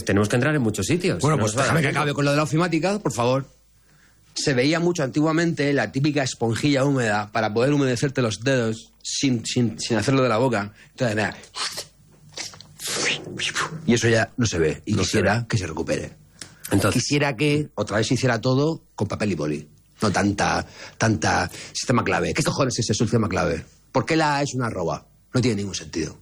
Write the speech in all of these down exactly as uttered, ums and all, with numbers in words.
tenemos que entrar en muchos sitios. Bueno, no pues nos va a déjame dar que acabe tiempo. con lo de la ofimática, por favor. Se veía mucho antiguamente la típica esponjilla húmeda para poder humedecerte los dedos sin, sin, sin hacerlo de la boca. Entonces, mira. Y eso ya no se ve. Y No quisiera se ve. que se recupere. Entonces, Quisiera que otra vez se hiciera todo con papel y boli. No tanta, tanta sistema clave. ¿Qué cojones es ese sistema clave? ¿Por qué la A es una arroba? No tiene ningún sentido.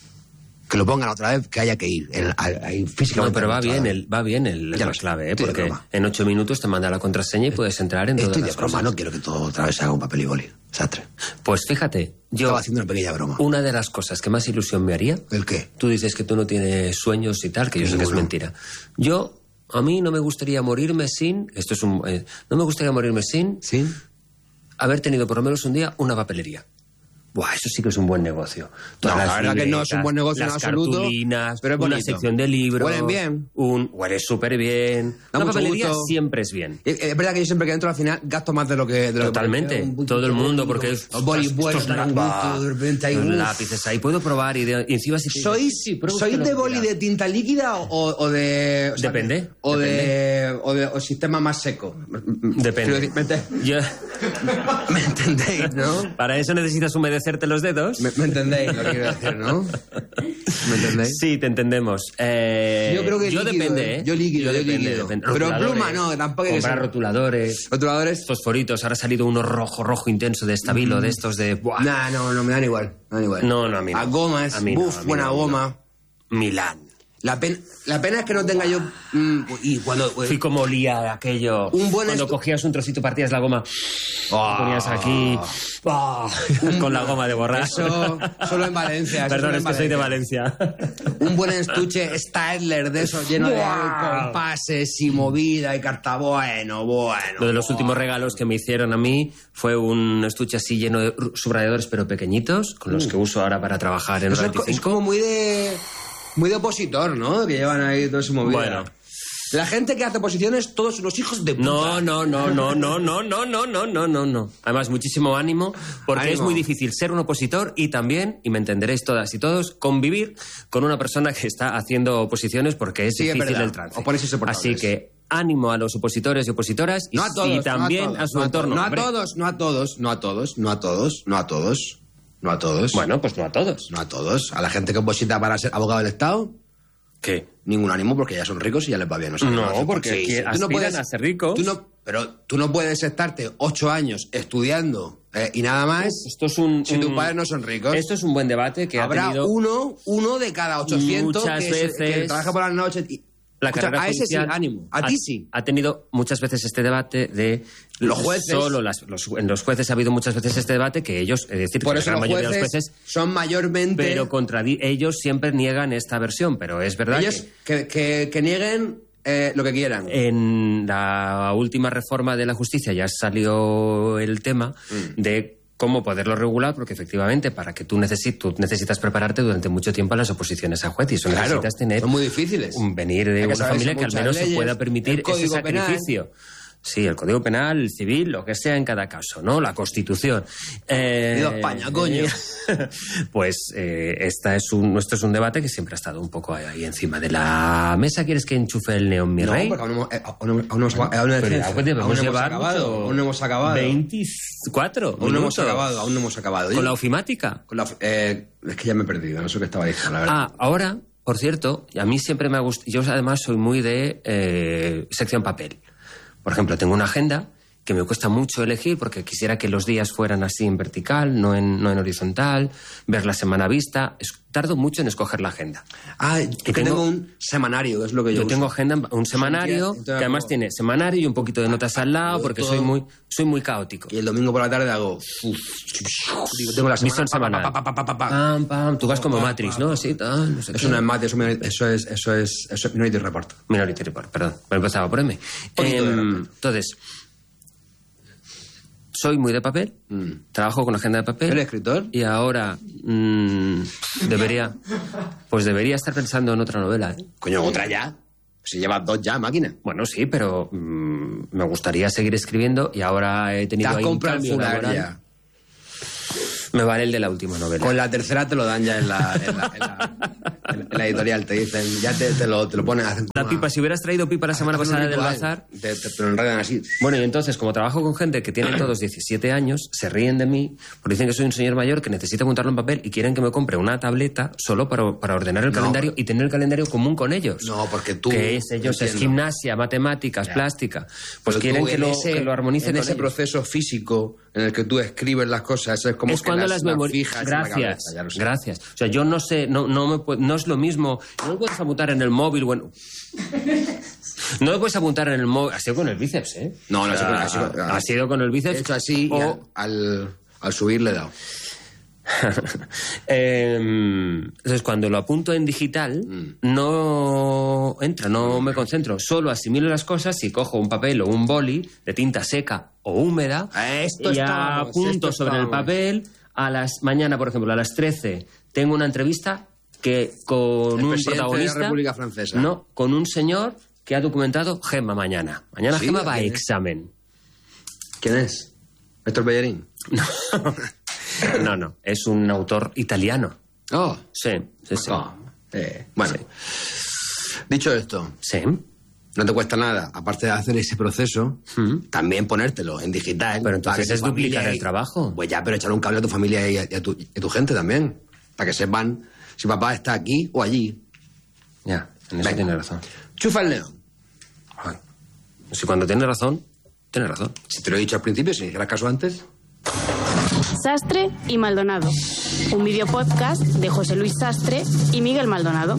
Que lo pongan otra vez, que haya que ir. En, ahí, físicamente. no, pero va bien, el el, va bien el, Ya la lo sé, clave, ¿eh? estoy de Porque broma. en ocho minutos te manda la contraseña y puedes entrar en todas Estoy de las broma, cosas. no quiero que todo otra vez se haga un papel y boli. Sastre. Pues fíjate, yo... Estaba haciendo una pequeña broma. Una de las cosas que más ilusión me haría... ¿El qué? Tú dices que tú no tienes sueños y tal, que yo sé que es Ninguno. mentira. Yo, a mí no me gustaría morirme sin... Esto es un... eh, no me gustaría morirme sin ¿Sí? haber tenido por lo menos un día una papelería. Buah, eso sí que es un buen negocio. Todas No, las la verdad que no es un buen negocio en las absoluto, cartulinas, pero es una bonito. sección de libros... Huelen bien. Un, huele súper bien. Da Una mucho papelería gusto. siempre es bien. Es es verdad que yo siempre que entro al final gasto más de lo que... De lo Totalmente. Que un- Todo el mundo, porque es... Los bolis estos buenos, lápices, de repente hay... los uf. lápices ahí. Puedo probar y, de- y encima si te- ¿Sois, sí, prueba ¿sois usted de lo que boli quiera. de tinta líquida o, o de... o sea, Depende, O depende. de... O de o sistema más seco. Depende. Quiero decir, ¿me, ente- Yo- ¿me entendéis, no? Para eso necesitas humedecerte los dedos. ¿Me, me entendéis lo que quiero decir, no? ¿Me entendéis? Sí, te entendemos. Eh, Yo creo que líquido, depende, ¿eh? ¿eh? Yo líquido, yo depende, líquido. depende. Pero Rotuladores, pluma no, tampoco hay que comprar ser- rotuladores, ¿Rotuladores? fosforitos. Ahora ha salido uno rojo, rojo intenso de Estabilo, de estos de... Buah. Nah, no, no, me dan igual. Me dan igual. No, no, a mí no. A gomas, A mí no, buf, a mí buena no, goma. Milán. La, pen- la pena es que no tenga yo... mm, y cuando... Fui como olía aquello. Un buen Cuando estu- cogías un trocito, partías la goma, Ah. ponías aquí, ah, con la goma de borrar. Eso solo en Valencia. eso Perdón, solo es en que soy de Valencia. Valencia. Un buen estuche Stadler de esos lleno de Buah. compases y movida y carta. Bueno, bueno. Uno de los últimos regalos que me hicieron a mí fue un estuche así lleno de subrayadores, pero pequeñitos, con los que uso ahora para trabajar en Eso es, co- es veinticinco. como muy de... Muy de opositor, ¿no? Que llevan ahí todo ese movida. Bueno. La gente que hace oposiciones, todos unos hijos de puta. No, no, no, no, no, no, no, no, no, no, no, no. Además, muchísimo ánimo, porque Ánimo. es muy difícil ser un opositor y también, y me entenderéis todas y todos, convivir con una persona que está haciendo oposiciones porque es Sí, es difícil verdad. el trance. Oponerse insoportables. Así que ánimo a los opositores y opositoras y, No a todos, y también no a, todos, a su no entorno. No a Hombre, todos, no a todos, no a todos, no a todos, no a todos, no a todos. Bueno, pues no a todos. No a todos. A la gente que oposita para ser abogado del Estado, ¿Qué? ningún ánimo porque ya son ricos y ya les va bien. O sea, No, que hacen- porque sí, que sí. Tú no aspiran puedes- a ser ricos. Tú no, pero tú no puedes estarte ocho años estudiando eh, y nada más Esto es un... si tus un- padres no son ricos. Esto es un buen debate que Habrá ha tenido... uno, uno de cada ochocientos muchas que, se- que veces- trabaja por las noches. Y, La Escucha, carrera a ese sí, judicial ánimo. A ha- ti sí. Ha tenido muchas veces este debate de... Los jueces. Solo las, los, en los jueces ha habido muchas veces este debate que ellos, es decir, Por que eso la gran los mayoría jueces, de los jueces... son mayormente... Pero contra ellos siempre niegan esta versión, pero es verdad ellos que que, que, que nieguen eh, lo que quieran. en la última reforma de la justicia ya salió el tema Mm. de cómo poderlo regular, porque efectivamente para que tú, necesi- tú necesitas prepararte durante mucho tiempo a las oposiciones a juez y eso Claro, necesitas tener son muy difíciles. un venir de Hay que una saberse familia que al muchas menos se leyes, pueda permitir el ese Código Penal. sacrificio. Sí, el Código Penal, el civil, lo que sea en cada caso, ¿no? La Constitución. Eh, Viva España, coño. Pues eh, esta es un, nuestro es un debate que siempre ha estado un poco ahí encima de la mesa. ¿Quieres que enchufe el neón, mi No, rey? porque aún no hemos, eh, aún no- aún no hemos, aún no- Pero aún pues, debemos no hemos llevar acabado. mucho- Aún no hemos acabado. veinticuatro Aún no hemos minutos. acabado, aún no hemos acabado. ¿Con la ofimática? Con la- eh, es que ya me he perdido, no sé qué estaba diciendo, la verdad. Ah, ahora, por cierto, a mí siempre me ha gustado... Yo además soy muy de eh, sección papel. Por ejemplo, tengo una agenda que me cuesta mucho elegir porque quisiera que los días fueran así en vertical, no en, no en horizontal, ver la semana vista. Es- tardo mucho en escoger la agenda. Ah, yo que tengo- tengo un semanario, que es lo que yo Yo uso. tengo agenda, un semanario, Entonces, que además hago- tiene semanario y un poquito de notas al lado porque todo- soy muy, soy muy caótico. Y el domingo por la tarde hago... uf, digo, tengo la semana... Visión semanal. pa, pa, pa, pa, pa, pa. Pam, pam, tú vas como Pa, pa, Matrix, pa, ¿no? pa. Así, tal, no sé Eso qué. no es mate, eso, me- eso es, eso es, eso es Minority Report. Minority Report, perdón. Me empezaba por M. Poquito de Em, Report. entonces, soy muy de papel, trabajo con agenda de papel. ¿Eres escritor? Y ahora mm, debería, pues debería estar pensando en otra novela. ¿eh? Coño, otra ya. Si llevas dos ya, máquina. Bueno, sí, pero mm, me gustaría seguir escribiendo y ahora he Te tenido has ahí un comprado el cambio fular laboral. ya. Me vale el de la última novela. Con la tercera te lo dan ya en la, en la, en la, en en la editorial te dicen, ya te, te, lo, te lo ponen... Hacen La una, pipa, si hubieras traído pipa la semana pasada del bazar... Te, te, te lo enredan así. Bueno, y entonces, como trabajo con gente que tiene todos diecisiete años, se ríen de mí porque dicen que soy un señor mayor que necesita apuntarlo en papel y quieren que me compre una tableta solo para, para ordenar el No. calendario y tener el calendario común con ellos. No, porque tú... Que es ellos, es entiendo. gimnasia, matemáticas, Ya. plástica. Pues Pero quieren tú que en lo, ese, que lo armonice en con ese ellos. proceso físico en el que tú escribes las cosas, eso es como Es que cuando las, las memorias... fijas en la Gracias, cabeza, ya lo sé. gracias. O sea, yo no sé, no, no, me puedo- no es lo mismo... No lo puedes apuntar en el móvil, bueno... No lo puedes apuntar en el móvil... Ha sido con el bíceps, ¿eh? No, no, O sea, ha sido con- ha sido con el bíceps. He hecho así o... y al, al, al subir le he dado. Eh, entonces, cuando lo apunto en digital, Mm. no entra, no me concentro. Solo asimilo las cosas y cojo un papel o un boli de tinta seca o húmeda Esto y estábamos, apunto esto sobre el estábamos. papel. A las mañana, por ejemplo, a las trece, tengo una entrevista que con El un presidente de la protagonista... República Francesa. No, con un señor que ha documentado Gemma mañana. Mañana Sí, Gemma va a ¿quién es? examen. ¿Quién es? ¿Héctor Bellerín? No, no, es un autor italiano. Oh, Sí, sí, sí. oh, eh, bueno. Dicho esto, Sí. no te cuesta nada, aparte de hacer ese proceso, también ponértelo en digital. Pero para entonces que es tu familia duplicar el y- trabajo. Pues ya, pero echarle un cable a tu familia y a, y a tu, y a tu gente también. Para que sepan si papá está aquí o allí. Ya, en eso Venga. tiene razón. Chufa el león. Ay, si cuando tiene razón, tiene razón. Si te lo he dicho al principio, si me hicieras caso antes. Sastre y Maldonado. Un videopodcast de José Luis Sastre y Miguel Maldonado.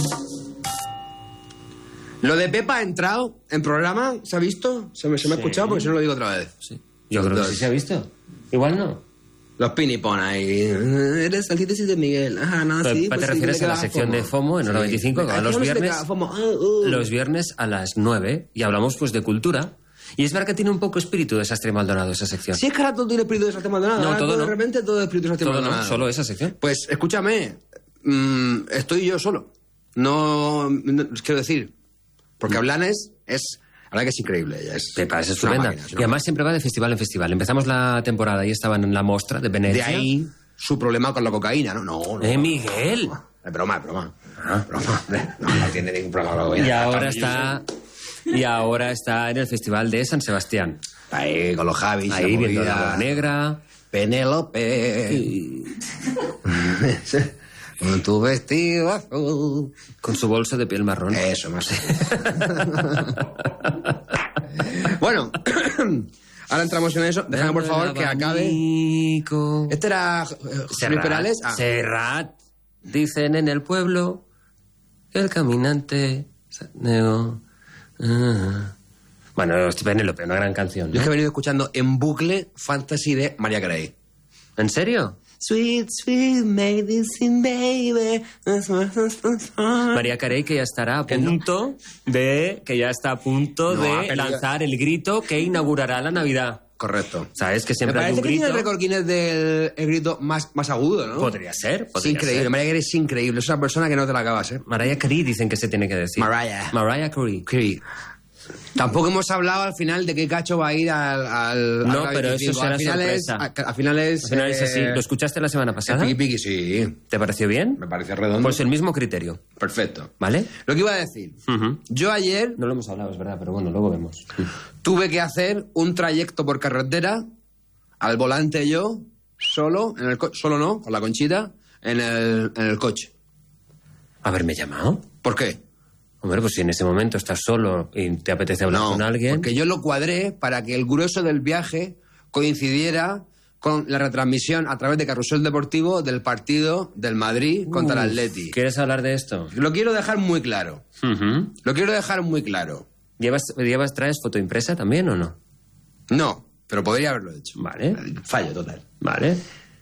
Lo de Pepa ha entrado en programa, ¿se ha visto? ¿Se me, se me ha Sí. escuchado? Porque si no lo digo otra vez. Sí. Yo creo que sí se ha visto. Igual no. Los pinipón ahí. Eres antítesis de Miguel. Ajá, no, Pero, sí. ¿te pues sí, refieres que a la le sección queda de FOMO en hora veinticinco, que va Aquí los no se le viernes? queda FOMO. Ah, uh. Los viernes a las nueve y hablamos pues de cultura. Y es verdad que tiene un poco espíritu de Sastre y Maldonado esa sección. Si es que ahora todo tiene espíritu de Sastre Maldonado. No, ahora todo no. De repente todo es espíritu de Sastre Todo no, Maldonado. solo esa sección. Pues escúchame, mm, estoy yo solo. No, no- quiero decir, porque Blanes es, la verdad que es increíble. Ella es, Pepa, es una estupenda. máquina, es una Y además siempre va de festival en festival. Empezamos la temporada y estaban en la mostra de máquina. Venecia. De ahí su problema con la cocaína, ¿no? No, no. Eh, Miguel. Es broma, es broma. Ah. Broma. No, no tiene ningún problema con la cocaína. Y ahora está... Y ahora está en el festival de San Sebastián. Ahí, con los Javis. Ahí la viendo movida. la bola negra. Penélope. Con tu vestido azul. Con su bolso de piel marrón. Eso, más. Bueno, ahora entramos en eso. Déjame, por favor, que acabe. Abanico. Este era eh, José Luis Serrat, Perales. Ah, Serrat. Dicen en el pueblo que el caminante... Saneo, ah. Bueno, es Penélope, una gran canción, yo ¿no? es que he venido escuchando en bucle Fantasy de María Carey. ¿En serio? Sweet, sweet medicine, baby. María Carey, que ya estará a Que no. punto de... Que ya está a punto No, ha de perdido. lanzar el grito que inaugurará la Navidad. Correcto. ¿Sabes? Que Me siempre hay parece un que tiene grito... el récord Guinness del el grito más, más agudo, ¿no? Podría ser, Es podría increíble. ser. María Carey es increíble. Es una persona que no te la acabas, ¿eh? Mariah Carey dicen que se tiene que decir. Mariah. Mariah Carey. Carey. Tampoco hemos hablado al final de qué cacho va a ir al... al No, al pero veinticinco. eso será al final es- sorpresa. a- al final es... Al final es así. eh, ¿Lo escuchaste la semana pasada? Piqui Piqui, sí. ¿Te pareció bien? Me parece redondo. Pues el mismo criterio, Perfecto. ¿vale? Lo que iba a decir. Ujú. Yo ayer No lo hemos hablado, es verdad, pero bueno, luego vemos. tuve que hacer un trayecto por carretera, al volante yo, solo, en el co- solo no, con la Conchita, en el, en el coche. ¿Haberme llamado? ¿Por qué? Hombre, pues si en ese momento estás solo y te apetece hablar No, con alguien... porque yo lo cuadré para que el grueso del viaje coincidiera con la retransmisión a través de Carrusel Deportivo del partido del Madrid contra el Uf, Atleti. ¿Quieres hablar de esto? Lo quiero dejar muy claro. Ujú. Lo quiero dejar muy claro. ¿Llevas, ¿Llevas, traes fotoimpresa también o no? No, pero podría haberlo hecho. Vale, Fallo total. vale.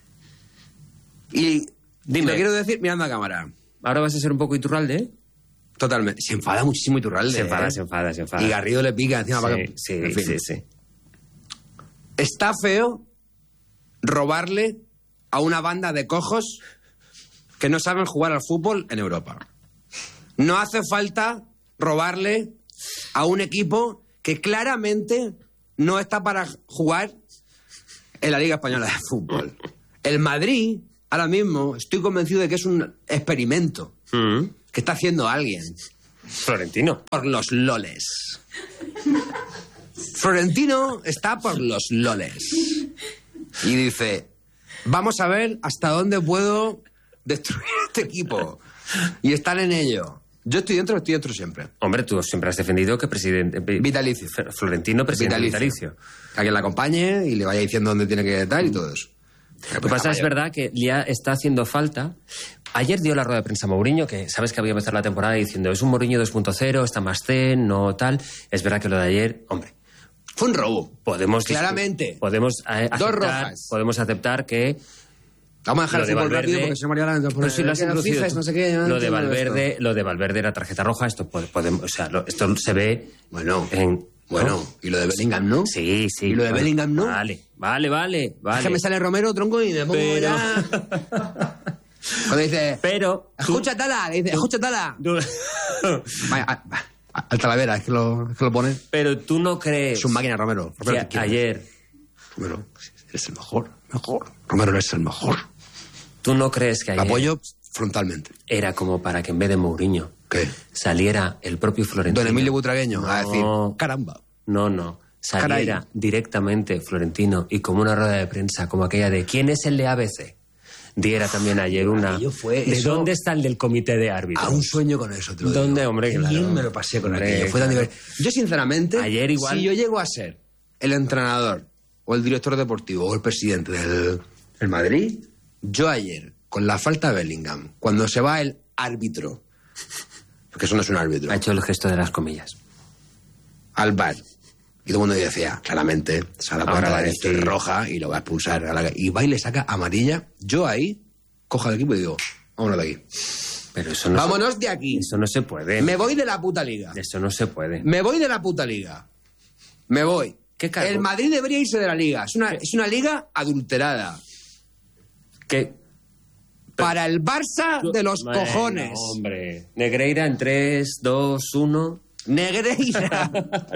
Y Dime. lo quiero decir mirando a cámara. ¿Ahora vas a ser un poco Iturralde, eh? Totalmente. Se enfada muchísimo Iturralde. Se enfada, ¿eh? se enfada, se enfada. Y Garrido le pica encima para Sí, que... sí, en fin. sí, sí. Está feo robarle a una banda de cojos que no saben jugar al fútbol en Europa. No hace falta robarle a un equipo que claramente no está para jugar en la Liga Española de Fútbol. El Madrid, ahora mismo, estoy convencido de que es un experimento. Mm. que está haciendo alguien. Florentino. Por los loles. Florentino está por los loles. Y dice, vamos a ver hasta dónde puedo destruir este equipo. Y están en ello. Yo estoy dentro, estoy dentro siempre. Hombre, tú siempre has defendido que presidente... Vitalicio. Florentino, presidente vitalicio. vitalicio. Que alguien la acompañe y le vaya diciendo dónde tiene que estar y todo eso. Lo que pasa es verdad que ya está haciendo falta. Ayer dio la rueda de prensa Mourinho, que sabes que había empezado la temporada diciendo es un Mourinho dos punto cero, está más zen, no tal. Es verdad que lo de ayer, hombre... Fue un robo. Podemos... Claramente. Podemos eh, aceptar, Dos rojas. Podemos aceptar que... Vamos a dejar Lo el de fútbol Valverde- rápido porque se María Lana. Pero si lo has introducido tú. No sé qué, yo no lo de entiendo Valverde, esto. lo de Valverde era tarjeta roja, esto pode- podemos, o sea, lo- esto se ve Bueno, en... bueno. ¿no? Y lo de Bellingham, ¿no? Sí, sí. ¿Y lo de bueno, Bellingham, no? Vale, vale, vale, vale. Es que me sale Romero, tronco, y me pongo Pero- ya... Cuando dice... Pero... tú- Escucha, Tala, le dice, escucha, Tala. tú- Vaya, a- a- al Talavera, es que lo, es que lo pone. Pero tú no crees Es un máquina, Romero. Romero, que te quiero. ayer... Romero, eres el mejor, mejor. Romero, eres el mejor. ¿Tú no crees que Lo ayer apoyo frontalmente. era como para que en vez de Mourinho ¿Qué? saliera el propio Florentino? Don Emilio Butragueño a No. decir, caramba. No, no. Saliera Caray. directamente Florentino y como una rueda de prensa como aquella de ¿quién es el de A B C? Diera también ayer una... aquello fue ¿De eso- dónde está el del comité de árbitros? A un sueño con eso, te lo ¿Dónde, digo. hombre? Qué Claro. bien me lo pasé con Hombre, aquello. Fue tan claro. divertido. Yo, sinceramente, Ayer igual- si yo llego a ser el entrenador o el director deportivo o el presidente del el Madrid, yo ayer, con la falta de Bellingham, cuando se va el árbitro, porque eso no es un árbitro, Ha hecho el gesto de las comillas. al bar, y todo el mundo decía, claramente, se da Ahora cuenta va a de que esto es decir- roja y lo va a expulsar, a la- y va y le saca amarilla, yo ahí cojo al equipo y digo, vámonos de aquí. Pero eso no Vámonos se, de aquí. Eso no se puede. Me voy de la puta liga. Eso no se puede. Me voy de la puta liga. Me voy. ¿Qué cargo? El Madrid debería irse de la liga. Es una, es una liga adulterada. ¿Qué? Para el Barça de los Bueno, cojones. Hombre. Negreira en tres, dos, uno... Negreira.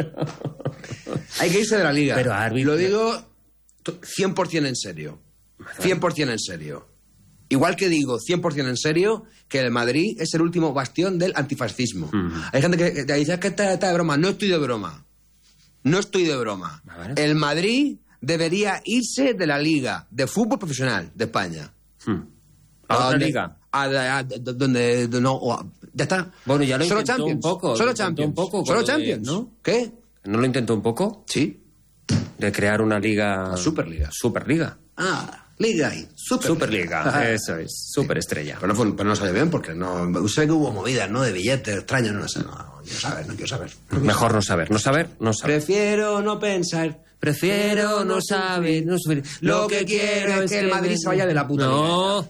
Hay que irse de la liga. Pero árbitro- Lo digo to- cien por ciento en serio. cien por ciento en serio. Igual que digo cien por ciento en serio que el Madrid es el último bastión del antifascismo. Hay gente que, que te dice "Es que está, está de broma". No estoy de broma. No estoy de broma. A ver. El Madrid debería irse de la liga de fútbol profesional de España. Hmm. ¿A otra donde- liga? a- a- a- donde no, o a- ya está. Bueno, ya lo Solo intentó Champions. un poco, lo Solo intentó Champions. un poco con Solo lo de- Champions, ¿no? ¿Qué? ¿No lo intentó un poco? Sí. De crear una liga... Superliga. Superliga. Ah, liga y Superliga. Superliga, eso es. Superestrella. Pero no, fue- pero no salió bien porque no. Sé que hubo movidas, ¿no? De billetes extraños, no sé. No, no quiero saber, no quiero saber. Mejor no saber. No saber, no saber. Prefiero no pensar. Prefiero no saber, no saber. Lo que quiero es que el Madrid se vaya de la puta No.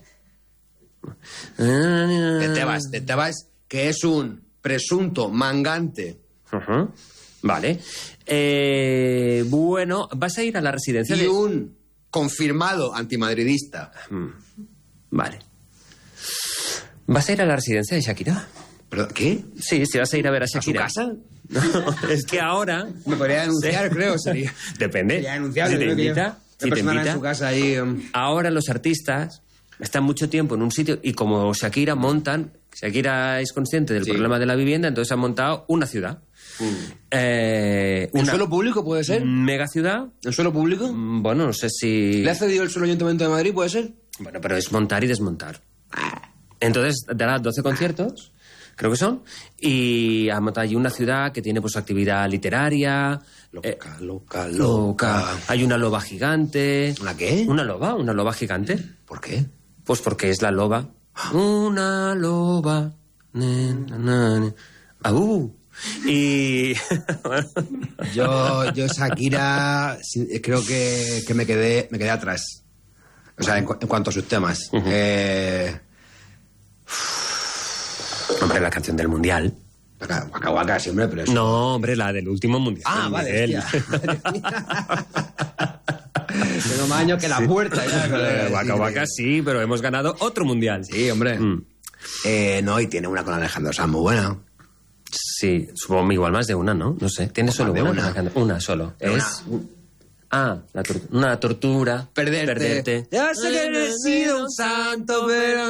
De Tebas, de Tebas, que es un presunto mangante Ujú. Vale. Eh, bueno, ¿vas a ir a la residencia y de...? un confirmado antimadridista. Mm. Vale. ¿Vas a ir a la residencia de Shakira? ¿Pero qué? Sí, sí, vas a ir a ver a ¿A su Shakira. casa? No, es que ahora... Me podría denunciar, creo, sería. Depende. Sería denunciable, Si te creo que yo- invita, una si te persona invita. en su casa ahí. um, Ahora los artistas están mucho tiempo en un sitio y como Shakira montan, Shakira es consciente del Sí. problema de la vivienda, entonces han montado una ciudad. Eh, ¿En una suelo público puede ser? mega ciudad. ¿En suelo público? Mm, Bueno, no sé si... ¿Le ha cedido el suelo Ayuntamiento de Madrid, puede ser? Bueno, pero es montar y desmontar. Entonces dará doce conciertos, creo que son, y ha montado allí una ciudad que tiene pues actividad literaria. Loca, eh, loca, loca. loca. Hay una loba gigante. ¿Una qué? Una loba, una loba gigante. ¿Por qué? Pues porque es la loba. Una loba. Ne, na, na, ne. Aú. Y... Yo, yo Shakira, sí, creo que, que me quedé me quedé atrás. O sea, en, cu- en cuanto a sus temas. Ujú. eh, Hombre, la canción del Mundial. Waka Waka, waka, siempre, pero eso. No, hombre, la del último Mundial. Ah, vale, Miguel. hostia. Tengo más años que la puerta. Ya, con Eh, el- Waka sí, Waka sí, pero hemos ganado otro Mundial. Sí, hombre. Mm. Eh, no, y tiene una con Alejandro Sanz muy buena. Sí, supongo igual más de una, ¿no? No sé. ¿Tiene solo Más de una? una. Alejandro? Una solo. Una- Es... Ah, la tor- una tortura. Perderte. Perderte. Ya sé que no he sido un santo, pero...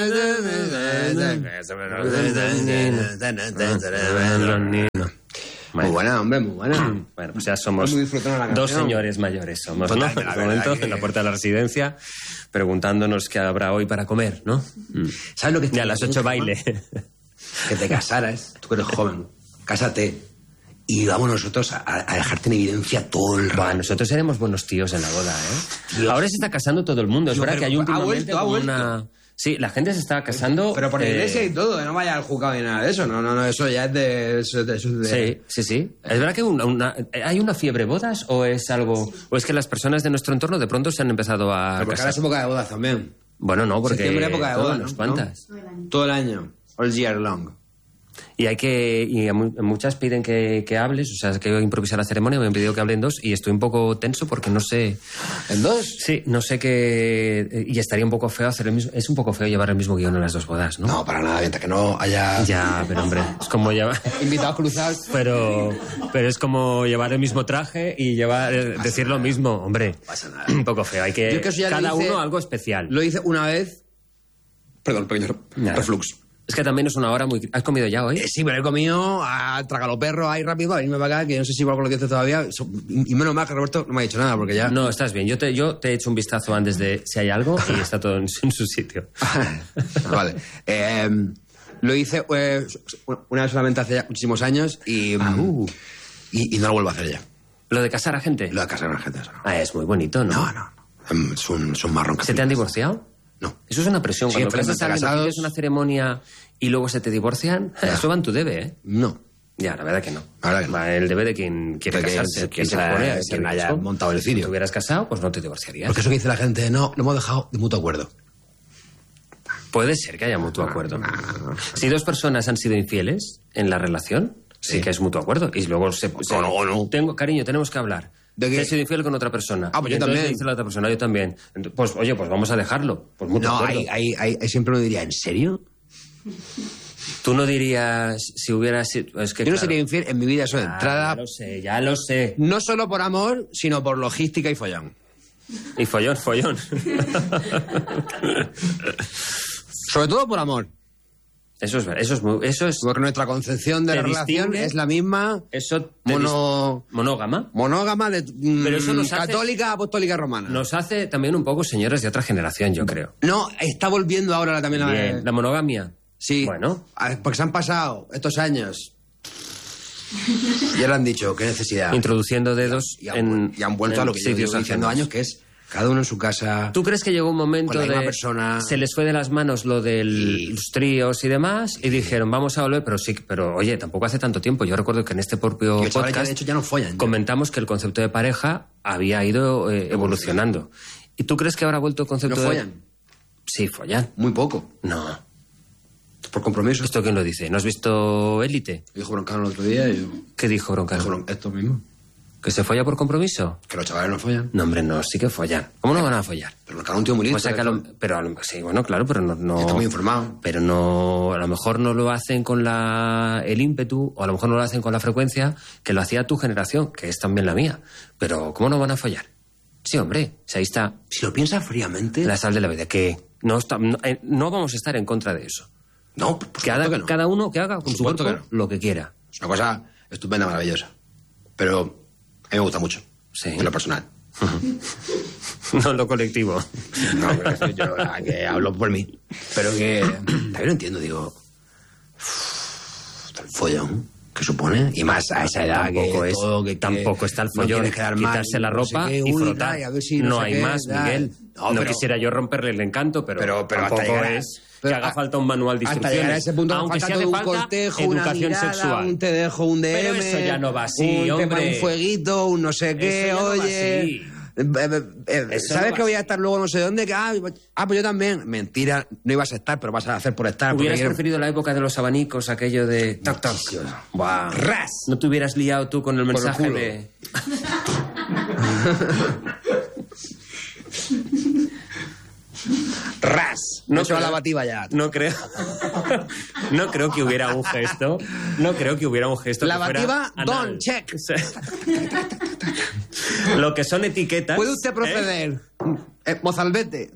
Muy buena, hombre, muy buena. Bueno, o sea, somos Muy disfrutona la dos canción. señores mayores, somos, ¿no? Total, En la este verdad momento, que- en la puerta de la residencia, preguntándonos qué habrá hoy para comer, ¿no? Mm. ¿Sabes lo que Y a las ocho baile. Que te casaras, tú que eres joven, cásate y vamos nosotros a, a dejarte en evidencia todo el Buah, rato. nosotros seremos buenos tíos en la boda, ¿eh? Dios. Ahora se está casando todo el mundo. Es Tío, verdad pero que hay ha últimamente vuelto, ha como vuelto. una... Sí, la gente se está casando... Pero por la eh, iglesia y todo, no vaya al juzgado ni nada de eso. No, no, no, eso ya es de... Eso, es de, eso es de- Sí, sí, sí. ¿Es verdad que una, una- hay una fiebre bodas o es algo... o es que las personas de nuestro entorno de pronto se han empezado a Pero porque casar? ahora es época de bodas también. Bueno, no, porque... Septiembre época de todas, bodas, unas ¿no? cuantas. Todo el año. All year long. Y hay que... Y a mu- muchas piden que, que hables, o sea, que yo improvisar la ceremonia, me han pedido que hable en dos y estoy un poco tenso porque no sé... ¿En dos? Sí, no sé qué... Y estaría un poco feo hacer el mismo... Es un poco feo llevar el mismo guión en las dos bodas, ¿no? No, para nada, mientras que no haya Ya, pero hombre, es como llevar... invitados cruzados. Pero, pero es como llevar el mismo traje y llevar eh, decir lo mismo, hombre. pasa nada. Un poco feo. Hay que, Yo es que eso ya lo cada hice- uno algo especial. Lo hice una vez... Perdón, pequeño Nada. reflux. Es que también es una hora muy... ¿Has comido ya hoy? Eh, sí, pero he comido a tragalo perro ahí rápido a venirme para acá, que yo no sé si igual con los dientes todavía. So- Y menos mal que Roberto no me ha dicho nada, porque ya... No, estás bien. Yo te, yo te he hecho un vistazo antes de si hay algo y está todo en, en su sitio. Vale. Eh, lo hice eh, una vez solamente hace ya muchísimos años y, uh. y, y no lo vuelvo a hacer ya. Lo de casar a gente. Lo de casar a la gente, eso no. Ah, es muy bonito, ¿no? No, no. no. Es un, es un marrón que ¿Se te han flipas. divorciado? No. Eso es una presión. Sí, Cuando felizmente casas a alguien, casados. pides una ceremonia y luego se te divorcian, eso va en tu debe, ¿eh? No. Ya, la verdad que no. La verdad que no. Va en el debe de quien quiere De quien casarse. se- quien se quien pone a haya- ese quien haya riesgo. montado el Si cirio. te hubieras casado, pues no te divorciarías. Porque eso que dice la gente, no, lo hemos dejado de mutuo acuerdo. Puede ser que haya mutuo acuerdo. Si dos personas han sido infieles en la relación, sí, Sí. que es mutuo acuerdo. Y luego se... se- no, o no. Tengo, cariño, tenemos que hablar. ¿De qué? Que he sido infiel con otra persona. Ah, pues Y yo entonces también. dice la otra persona, yo también. Ent- Pues, oye, pues vamos a dejarlo. Pues mutuo No, acuerdo. hay, hay, hay, hay- siempre uno diría, ¿en serio? Tú no dirías si hubieras sido... Es que, Yo no claro. sería infiel en mi vida, eso de Ah, entrada. Ya lo sé, ya lo sé. No solo por amor, sino por logística y follón. Y follón, follón. Sobre todo por amor. Eso es verdad. Eso es, muy- eso es, Porque nuestra concepción de Te la relación distingue- es la misma eso te mono, dis- monógama. monógama de mm, Pero eso nos hace- católica, apostólica, romana. Nos hace también un poco señores de otra generación, yo creo. No, está volviendo ahora la- también la... Bien, la monogamia. Sí, Bueno, a- porque se han pasado estos años. Ya le han dicho, qué necesidad. introduciendo dedos Y han, en, y han vuelto en a lo que yo sitios llevo diciendo ajenos. años, que es cada uno en su casa. ¿Tú crees que llegó un momento Con la de... misma persona. Se les fue de las manos lo de Y- los tríos y demás y dijeron, vamos a volver, pero sí, pero oye, tampoco hace tanto tiempo. Yo recuerdo que en este propio Y los chavales ya, podcast de hecho, ya no follan. ya. comentamos que el concepto de pareja había ido eh, evolucionando. ¿Y tú crees que ahora ha vuelto el ¿No concepto de... follan? Sí, follan. Muy poco. No. Por compromiso. ¿Esto quién lo dice? ¿No has visto Élite? Dijo Broncano el otro día y yo... ¿Qué dijo Broncano? Dijo Bron- esto mismo. ¿Que se folla por compromiso? Que los chavales no follan. No, hombre, no, sí que follan. ¿Cómo no van a follar? Pero Broncano es un tío muy listo. Pues saca lo- pero a lo- sí, bueno, claro, pero no, no- Está muy informado. pero no, a lo mejor no lo hacen con la el ímpetu o a lo mejor no lo hacen con la frecuencia que lo hacía tu generación, que es también la mía. Pero ¿cómo no van a follar? Sí, hombre, si ahí está Si lo piensas fríamente... la sal de la vida, que no está, no, eh, no vamos a estar en contra de eso. No, por Que haga- supuesto que no. cada uno que haga con Por su supuesto cuerpo que no. lo que quiera. Es una cosa estupenda, maravillosa. Pero a mí me gusta mucho. Sí. En lo personal. No en lo colectivo. No, pero es que yo la que hablo por mí. Pero que... También lo entiendo, digo... Está el follón que supone. Y más a esa edad Tampoco que es- todo, que, que tampoco está el no follón, quieres quedar mal, quitarse la no sé ropa qué, y uy, frotar. tal, y a ver si no sé hay qué, más, tal. Miguel. No, No, pero- quisiera yo romperle el encanto, pero, Pero- pero hasta tampoco llegar a- es pero que haga a- falta un manual de Hasta instrucciones. llegar a ese punto, aunque falta sea todo de un falta cortejo, una educación mirada, sexual. un te dejo, un D M... Pero eso ya no va así, un tema, hombre. un fueguito, un no sé qué, Eso ya no va oye... así. Eh, eh, eh, Eso ¿Sabes no que va voy a así. estar luego no sé dónde? Que, ah, ah, pues yo también. Mentira, no ibas a estar, pero vas a hacer por estar. porque ¿Hubieras quiero- preferido la época de los abanicos, aquello de toc toc? Buah. Ras. ¿No te hubieras liado tú con el Por el mensaje culo. de... ¡Ras! No No se va creo- la bativa ya. No creo. No creo que hubiera un gesto. No creo que hubiera un gesto. La que fuera bativa, anal. don, check. O sea, lo que son etiquetas. ¿Puede usted proceder? Eh, Mozalbete.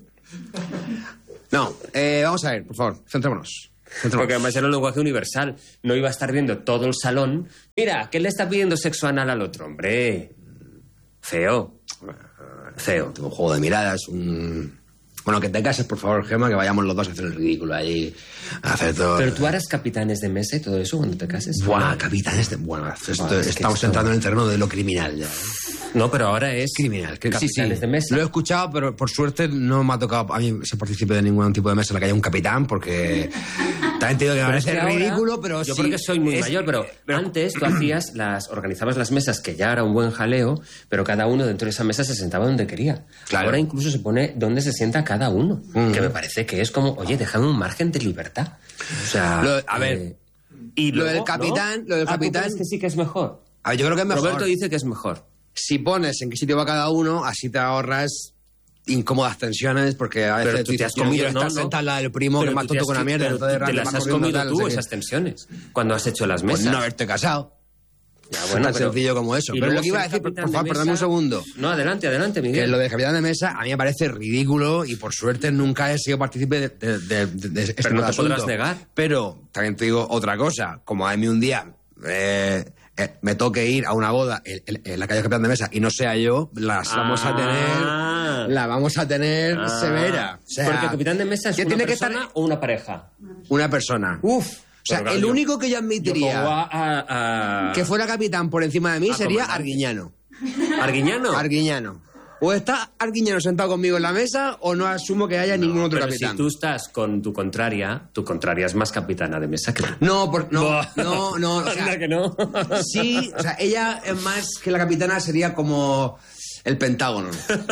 No, eh, vamos a ver, por favor, centrémonos. centrémonos. Porque además era un lenguaje universal. No iba a estar viendo todo el salón. Mira, ¿qué le está pidiendo sexo anal al otro? Hombre, feo. Feo. Un juego de miradas, un... Bueno, que te cases, por favor, Gemma, que vayamos los dos a hacer el ridículo ahí, a hacer todo... Pero tú harás capitanes de mesa y todo eso cuando te cases. Buah, capitanes de... Bueno, esto- Buah, es que estamos esto- entrando en el terreno de lo criminal ya. ¿eh? No, pero ahora es Criminal. Que, sí, sí. capitanes de mesa. Lo he escuchado, pero por suerte no me ha tocado a mí ser partícipe de ningún tipo de mesa en la que haya un capitán, porque también te digo que me Pero es parece que ahora- ridículo, pero yo sí. porque soy muy es- mayor, pero, antes tú hacías las, organizabas las mesas, que ya era un buen jaleo, pero cada uno dentro de esa mesa se sentaba donde quería. Claro. Ahora incluso se pone donde se sienta cada uno, Mm. que me parece que es como, oye, déjame un margen de libertad. O sea, Lo- a ver, y lo luego, del capitán- ¿no? lo del Ah, ¿tú capitán- crees que sí que es mejor. A ver, yo creo que es mejor. Roberto dice que es mejor. Si pones en qué sitio va cada uno, así te ahorras incómodas tensiones, porque a veces Pero tú te dices, has "Yo no comido, quiero ¿no? estar sentado al lado del primo, Pero que más tú te tonto has- con una mierda. pero entonces, te Randy las va has corriendo comido tal, no tú, sé qué". esas tensiones, cuando has hecho las Pues mesas. no haberte casado. Ya, Tan pero- sencillo como eso. y Pero luego lo que iba a ser decir, por capitán de favor, perdame un mesa- segundo. No, adelante, adelante, Que Miguel. lo de capitán de mesa a mí me parece ridículo y por suerte nunca he sido partícipe de, de, de- de- de este Pero no te asunto. podrás negar. Pero también te digo otra cosa. Como a mí un día eh, eh, me toque ir a una boda en, en- en la calle capitán de mesa y no sea yo, las vamos a Ah. tener... La vamos a tener Ah. severa. O sea, Porque capitán de mesa es que una tiene que persona estar o una pareja. una persona. Uf. O sea, el único que yo admitiría Yo pongo a, a- a- que fuera capitán por encima de mí a sería comandante. Arguiñano. Arguiñano. Arguiñano. O está Arguiñano sentado conmigo en la mesa o no asumo que haya ningún otro Pero capitán. si tú estás con tu contraria, tu contraria es más capitana de mesa que tú. No, por- no, Buah. no, no, o sea, Anda que no. sí, o sea, ella es más que la capitana sería como el Pentágono.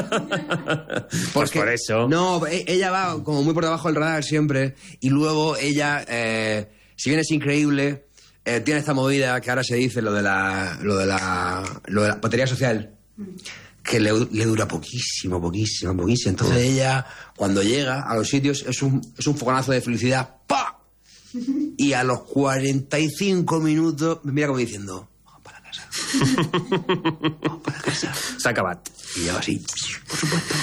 Pues por eso. No, e- ella va como muy por debajo del radar siempre y luego ella, eh, si bien es increíble, eh, tiene esta movida que ahora se dice lo de la, lo de la, lo de la batería social. Que le, le dura poquísimo, poquísimo, poquísimo. Entonces ella, cuando llega a los sitios, es un, es un fogonazo de felicidad. ¡Pa! Y a los cuarenta y cinco minutos me mira como diciendo, vamos para casa. Vamos para casa. Se ha acabado. Y yo así, por supuesto.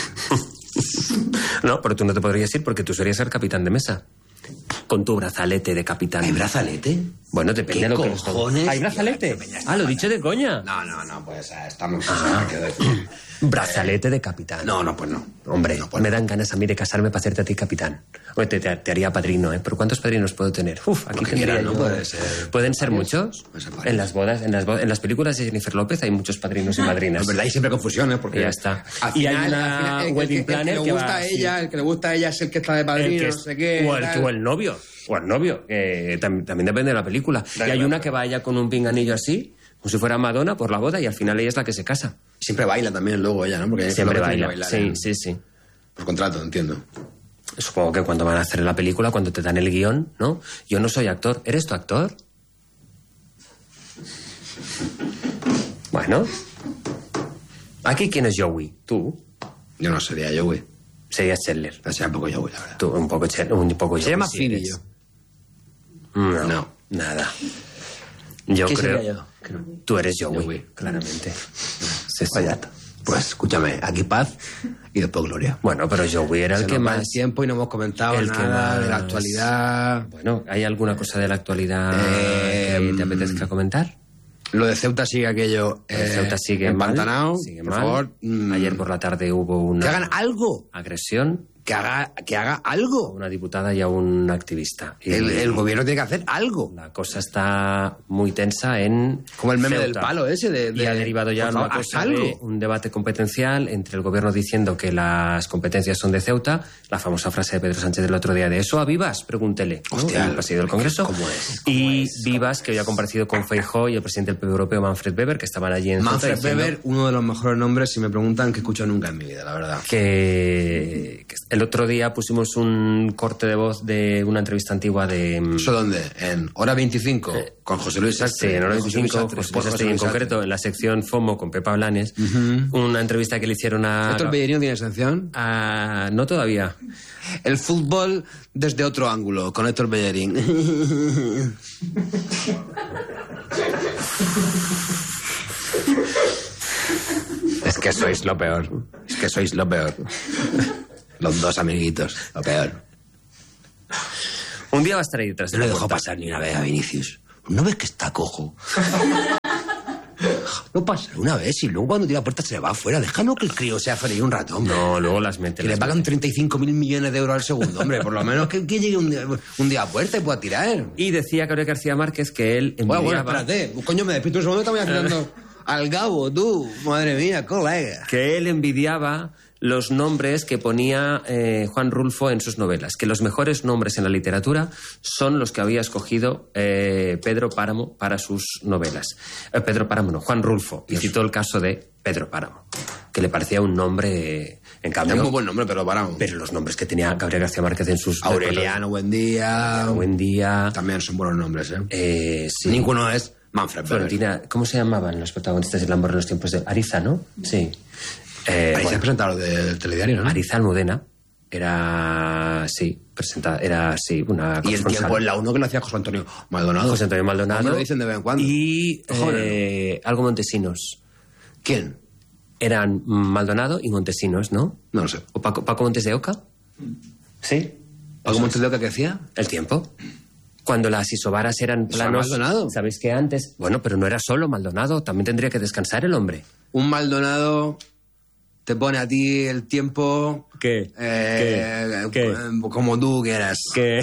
No, pero tú no te podrías ir porque tú serías ser capitán de mesa. Con tu brazalete de capitán. ¿Hay brazalete? Bueno, depende ¿Qué de lo que nos cojones? ¿Hay brazalete? Ah, lo he dicho de coña. No, no, no, pues estamos... Brazalete de capitán. No, no, pues no. Hombre, No, pues me no. dan ganas a mí de casarme para hacerte a ti capitán. Oye, te, te- te haría padrino, ¿eh? Pero ¿cuántos padrinos puedo tener? Uf, aquí Lo que tendría quieras, ¿no? yo- Puede ser ¿Pueden ser varios. muchos? Puede ser varios. En las bodas, en las bodas, en las películas de Jennifer López hay muchos padrinos y madrinas. Es verdad, hay siempre confusiones porque... Y ya está. Al Y final, hay una al final, el, wedding el que- el planner que que le va gusta a así. ella, el que le gusta a ella es el que está de El padrino, que no es- sé qué... o, el, tal. o el novio. O el novio, que tam- también depende de la película. Da y hay igual, una pero- que vaya con un pinganillo así, como si fuera Madonna por la boda, y al final ella es la que se casa. Siempre baila también luego ella, ¿no? Porque Siempre tiene que baila. bailar, Sí, ¿eh? sí, sí. Por contrato, entiendo. Supongo que cuando van a hacer la película, cuando te dan el guión, ¿no? Yo no soy actor. ¿Eres tu actor? Bueno. ¿Aquí quién es Joey? ¿Tú? Yo no sería yo, güey. Serías Chandler. No sería un poco yo, güey, la verdad. Tú, un poco Ch- un poco Se Joey, llama sí Phoebe, eres. yo. No, No. nada. Yo ¿Qué creo... sería yo? Que no. Tú eres Joey, Joey. claramente. Sí, sí. Vaya. Pues escúchame, aquí paz y después gloria. Bueno, pero Joey era el Se que nos va más... el tiempo y no hemos comentado el que nada más- de la actualidad. Bueno, ¿hay alguna cosa de la actualidad Eh, que te apetezca comentar? Lo de Ceuta sigue aquello. El eh, Ceuta sigue empantanado. mal. Sigue por mal. favor. mm, Ayer por la tarde hubo una Que hagan algo. agresión Que haga, que haga a algo. una diputada y a un activista. Y El, el gobierno tiene que hacer algo. la cosa está muy tensa en Como el meme Ceuta. del palo ese de- y de- ha derivado ya por en una favor, haz cosa de algo. un debate competencial entre el gobierno diciendo que las competencias son de Ceuta, la famosa frase de Pedro Sánchez del otro día de ¿eso a Vivas? Pregúntele. ¿no? Hostia, En el pasillo del Congreso. ¿cómo es? Y Vivas, que hoy ha comparecido con Feijóo y el presidente del P P Europeo, Manfred Weber, que estaban allí en Ceuta Manfred diciendo Weber, uno de los mejores nombres, si me preguntan, que he escuchado nunca en mi vida, la verdad. que, que el el otro día pusimos un corte de voz de una entrevista antigua de... ¿Eso dónde? En Hora veinticinco, eh, con José Luis Sastre. Sí, en Hora veinticinco, José Luis Sastre, en concreto, en la sección FOMO con Pepa Blanes, uh-huh. una entrevista que le hicieron a... ¿Héctor Bellerín tiene sección? A... No todavía. El fútbol desde otro ángulo, con Héctor Bellerín. Es que sois lo peor. Es que sois lo peor. Los dos amiguitos, lo peor. Un día va a estar ahí detrás de No la le dejó puerta. pasar ni una vez a Vinicius. ¿No ves que está cojo? No pasa una vez y luego cuando tira la puerta se le va afuera. Déjalo que el crío sea feliz un rato, hombre. No, luego las mete. Que las le pagan mete. treinta y cinco mil millones de euros al segundo, hombre. Por lo menos que, que llegue un día, un día a puerta y pueda tirar. Y decía Gabriel García Márquez que él envidiaba... Bueno, bueno, espérate. Coño, me despierto un segundo y estamos haciendo al Gabo, tú. Madre mía, colega. Que él envidiaba los nombres que ponía eh, Juan Rulfo en sus novelas, que los mejores nombres en la literatura son los que había escogido eh, Pedro Páramo para sus novelas. Eh, Pedro Páramo, no, Juan Rulfo, y citó el caso de Pedro Páramo, que le parecía un nombre, en cambio... Es muy buen nombre, Pedro Páramo. Pero los nombres que tenía Gabriel García Márquez en sus... Aureliano, buen día. Buen día. También son buenos nombres, ¿eh? eh sí. Ninguno es Manfred Weber. Florentina, ¿cómo se llamaban los protagonistas del Amor en los tiempos de Ariza, no? Sí. Eh, Ahí bueno, se ha presentado del telediario, ¿no? Ariza Almudena era, sí, presentada, era, sí, una Y el corresponsal. tiempo en la uno que lo hacía José Antonio Maldonado. José Antonio Maldonado. Me lo dicen de vez en cuando. Y Joder, eh, algo Montesinos. ¿Quién? Eran Maldonado y Montesinos, ¿no? No lo sé. ¿O Paco, Paco Montes de Oca? Sí. ¿Algo Montes de Oca que decía? El tiempo. Cuando las isobaras eran ¿Eso planos... era Maldonado? ¿Sabéis que antes? Bueno, pero no era solo Maldonado, también tendría que descansar el hombre. Un Maldonado te pone a ti el tiempo... ¿Qué? Eh, ¿Qué? eh, Como tú quieras. Que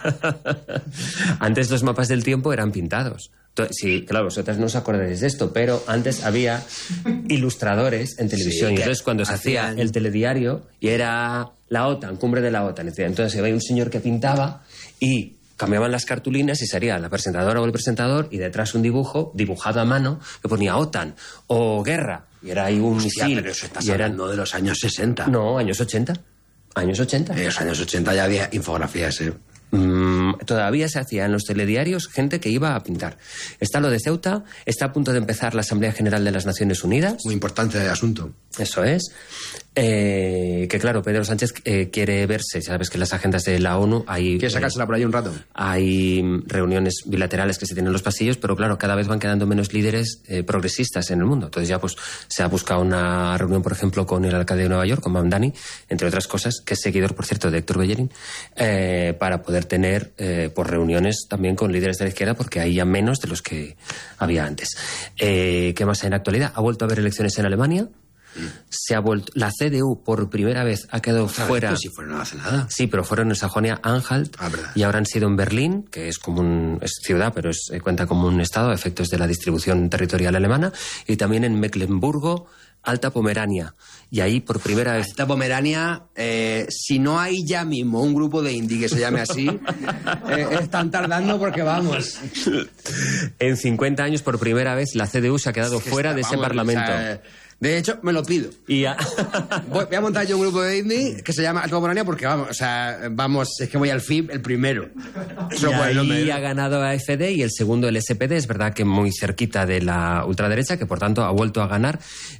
antes los mapas del tiempo eran pintados. To- Sí, claro, vosotras no os acordáis de esto, pero antes había ilustradores en televisión. Sí, y que entonces cuando se hacía hacían- el telediario y era la OTAN, cumbre de la OTAN, entonces había un señor que pintaba y cambiaban las cartulinas y sería la presentadora o el presentador y detrás un dibujo dibujado a mano que ponía OTAN o guerra. Y era ahí un Hostia, misil. pero eso estás y eran... hablando de los años sesenta. No, años ochenta. Años ochenta. En los años ochenta ya había infografías, ¿eh? Mm, todavía se hacía en los telediarios gente que iba a pintar. Está lo de Ceuta, está a punto de empezar la Asamblea General de las Naciones Unidas. Muy importante el asunto. Eso es. Eh, que claro, Pedro Sánchez eh, quiere verse, sabes que en las agendas de la ONU hay... ¿Quieres sacársela por ahí un rato? Hay reuniones bilaterales que se tienen en los pasillos, pero claro, cada vez van quedando menos líderes eh, progresistas en el mundo. Entonces ya pues se ha buscado una reunión, por ejemplo, con el alcalde de Nueva York, con Mamdani, entre otras cosas, que es seguidor, por cierto, de Héctor Bellerín, eh, para poder tener eh, pues, reuniones también con líderes de la izquierda, porque hay ya menos de los que había antes. Eh, ¿Qué más hay en la actualidad? Ha vuelto a haber elecciones en Alemania. Se ha vuelto, la C D U por primera vez ha quedado fuera. Pues si fuera no hace nada. Sí, pero fueron en Sajonia-Anhalt Ah, verdad. y ahora han sido en Berlín, que es como un, es ciudad, pero es, eh, cuenta como un estado a efectos de la distribución territorial alemana, y también en Mecklemburgo, Alta Pomerania. Y ahí por primera vez... Esta Pomerania, eh, si no hay ya mismo un grupo de indie que se llame así, eh, están tardando porque vamos. En cincuenta años por primera vez la C D U se ha quedado Es que fuera está, de ese vamos, parlamento. o sea, de hecho, me lo pido. Y a- Voy, voy a montar yo un grupo de indie que se llama Alta Pomerania porque vamos, o sea, vamos, es que voy al F I B el primero. Eso Y por el nombre. ahí ha ganado a F D y el segundo el S P D, es verdad que muy cerquita de la ultraderecha, que por tanto ha vuelto a ganar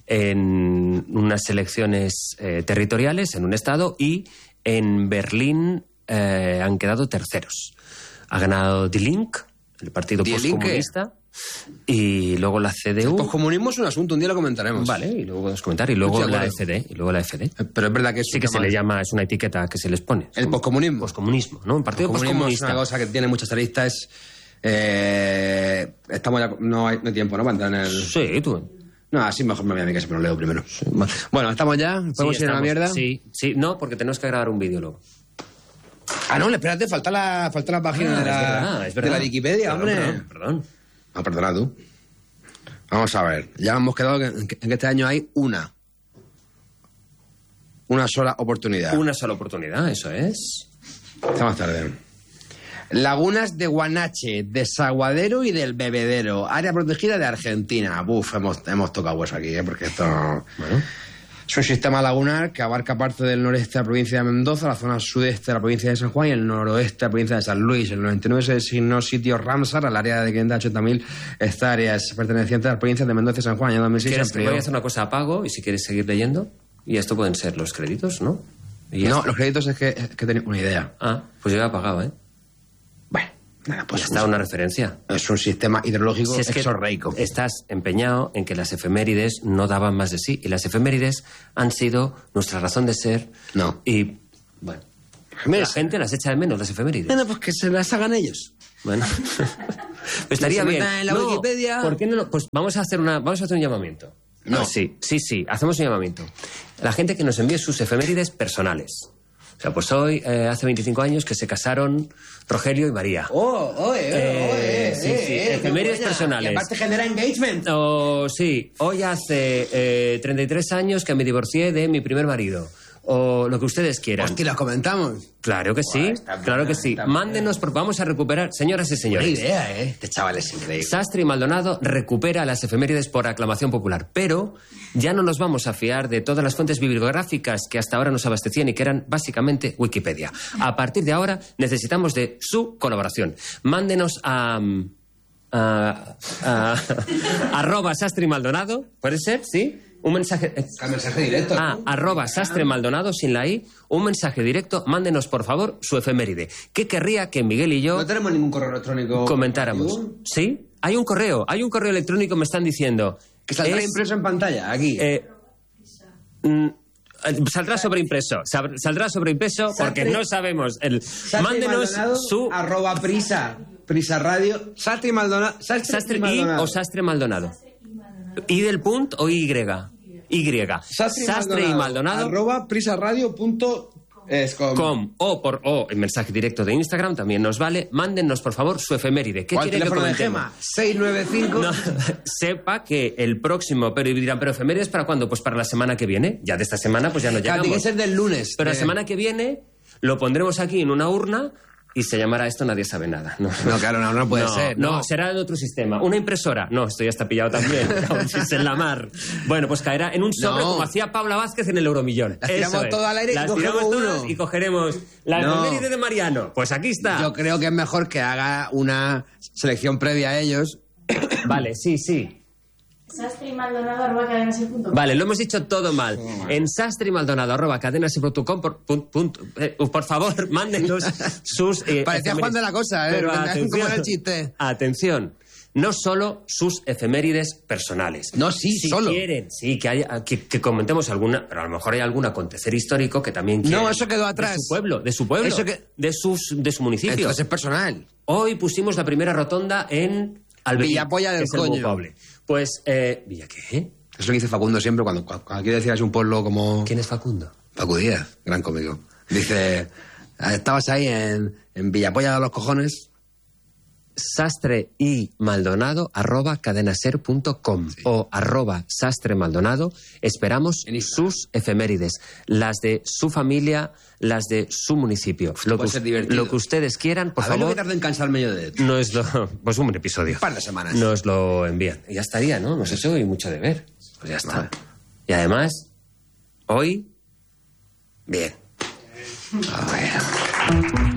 en unas elecciones eh, territoriales en un estado, y en Berlín eh, han quedado terceros. Ha ganado Die Link, el partido Die Linke. postcomunista, y luego la C D El U. poscomunismo es un asunto, un día lo comentaremos. Vale, y luego podemos comentar, y luego Estoy de la acuerdo. F D, y luego la F D. Pero es verdad que es Sí que se le llama, es una etiqueta que se les pone. El poscomunismo. Poscomunismo, ¿no? Un partido El comunismo es poscomunista. una cosa que tiene muchas aristas. Eh, estamos ya, no hay, no hay tiempo, ¿no? Para entrar en el... Sí, tú. No, así mejor me voy a mí que siempre lo leo primero. Bueno, ¿estamos ya? ¿Podemos Sí, ir a la estamos. mierda? Sí, sí, no, porque tenemos que grabar un vídeo luego. Ah, no, espérate, falta la, falta la página Ah, de, la, es verdad, es de verdad. la Wikipedia, Perdón, hombre. Perdón, perdón. Ah, perdona tú. Vamos a ver. Ya hemos quedado que- en que, en que este año hay una. Una sola oportunidad. Una sola oportunidad, eso es. Hasta más tarde. Lagunas de Guanache, Desaguadero y del Bebedero. Área protegida de Argentina. Buf, hemos, hemos tocado hueso aquí, ¿eh? Porque esto... Bueno. Es un sistema lagunar que abarca parte del noreste de la provincia de Mendoza, la zona sudeste de la provincia de San Juan y el noroeste de la provincia de San Luis. En el noventa y nueve se designó sitio Ramsar al área de quinientas ochenta mil hectáreas pertenecientes a las provincias de Mendoza y San Juan. En dos mil seis ¿Quieres se que voy amplió. a hacer una cosa a pago y si quieres seguir leyendo? Y esto pueden ser los créditos, ¿no? Y ya No, está. los créditos es que, es que tenía una idea. Ah, pues yo ya he pagado, ¿eh? Bueno, nada, pues Ya está una referencia. es un sistema hidrológico Si es que exorreico. estás empeñado en que las efemérides no daban más de sí. Y las efemérides han sido nuestra razón de ser. No. Y, bueno, Mira, la gente las echa de menos, las efemérides. Bueno, pues que se las hagan ellos. Bueno, estaría se bien. metan en la No, Wikipedia. ¿por qué no? lo- Pues vamos a hacer una, vamos a hacer un llamamiento. No. Ah, sí, sí, sí. Hacemos un llamamiento. La gente que nos envíe sus efemérides personales. O sea, pues hoy, eh, hace veinticinco años que se casaron Rogelio y María. Oh, oh, eh, Eh, oh, eh, sí, eh, sí, eh, efemérides qué buena. personales. Y aparte genera engagement. O sí, hoy hace eh, treinta y tres años que me divorcié de mi primer marido. O lo que ustedes quieran. Hostia, los comentamos. Claro que sí, Buah, está claro que buena, sí. está Mándenos, por- vamos a recuperar, señoras y Buena señores. idea, ¿eh? Este chaval es increíble. Sastre y Maldonado recupera las efemérides por aclamación popular, pero ya no nos vamos a fiar de todas las fuentes bibliográficas que hasta ahora nos abastecían y que eran básicamente Wikipedia. A partir de ahora necesitamos de su colaboración. Mándenos a... a, a- arroba Sastre y Maldonado, ¿puede ser? ¿Sí? Un mensaje... eh, El mensaje directo. Ah, arroba Sastre Maldonado sin la I, un mensaje directo, mándenos por favor su efeméride. ¿Qué querría que Miguel y yo No tenemos ningún correo electrónico. comentáramos? corporativo. ¿Sí? Hay un correo, hay un correo electrónico, me están diciendo. Que saldrá Es, impreso en pantalla, aquí. eh, mm, eh, saldrá sobreimpreso, sab- saldrá sobreimpreso porque Sastre- no sabemos. El, Sastre y mándenos Maldonado, su arroba prisa. Prisa Radio. Sastre y Maldonado. Sastre, Sastre y I Maldonado. o Sastre Maldonado. ¿I del punto o Y? Y. Sastre, y Maldonado. Arroba prisaradio punto es com. Com, o por o el mensaje directo de Instagram también nos vale. Mándennos por favor su efeméride. ¿Qué ¿Cuál quiere que teléfono de comentemos? Gema? seis nueve cinco. No, sepa que el próximo, pero y dirán, pero efemérides ¿para cuándo? Pues para la semana que viene. Ya de esta semana pues ya no Claro, llegamos. tiene que ser del lunes. Pero la de- semana que viene lo pondremos aquí en una urna y se llamará esto Nadie sabe nada. No, No, claro, no, no puede ser. No, No. será de otro sistema. Una impresora. No, esto ya está pillado también. Es en la mar. Bueno, pues caerá en un sobre No. como hacía Paula Vázquez en el Euromillón. Las Eso tiramos es. todo al aire y Las cogemos tiramos todas uno. y cogeremos la No. efeméride de Mariano. Pues aquí está. Yo creo que es mejor que haga una selección previa a ellos. Vale, sí, sí. Sastre y Maldonado arroba cadenaser punto com. Vale, lo hemos dicho todo mal. En sastre y Maldonado, arroba cadenaser punto com, por, pun- punto- eh, por favor, mándenos sus... eh, Parecía efemérides. Juan de la Cosa, ¿eh? Pero ¿Cómo atención, era el chiste? Atención, no solo sus efemérides personales. No, sí, si solo. quieren, sí, que, haya, que, que comentemos alguna, pero a lo mejor hay algún acontecer histórico que también quieren. No, eso quedó atrás. De su pueblo, de su pueblo, Eso que- de, sus, de su municipio. Entonces es personal. Hoy pusimos la primera rotonda en Alberín, Villapolla del que es el coño. Bucable. Pues, eh, ¿Villa qué? Eso lo dice Facundo siempre cuando, cuando quiere decir es un pueblo como... ¿Quién es Facundo? Facu Díaz, gran cómico. Dice, estabas ahí en, en Villapolla de los cojones. Sastre y Maldonado arroba cadenaser punto com o arroba Sastre Maldonado. Esperamos En Instagram. sus efemérides, las de su familia, las de su municipio. Lo puede que, ser divertido. lo que ustedes quieran, por a ver lo favor. que tarda en cansarme yo de esto. Nos lo, pues un episodio. Un par de semanas. Nos lo envían. Y ya estaría, ¿no? Nos hecho hoy mucho de ver. Pues ya está. Vale. Y además, hoy, bien. A ver.